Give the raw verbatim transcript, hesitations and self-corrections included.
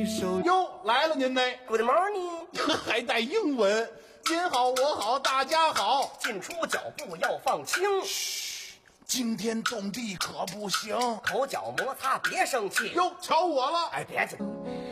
手。哟，来了您呢 Good morning， 还带英文。您好，我好，大家好。 进出脚步要放轻。 嘘，惊天动地可不行。 口角摩擦别生气。 哟，瞧我了。 哎，别介，